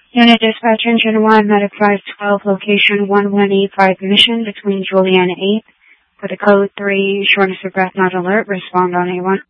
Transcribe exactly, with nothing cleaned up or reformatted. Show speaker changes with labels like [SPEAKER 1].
[SPEAKER 1] Unit Dispatch Engine one, Medic five twelve, location one one eight five mission between Juliana eight, with a code three, shortness of breath not alert, respond on A one.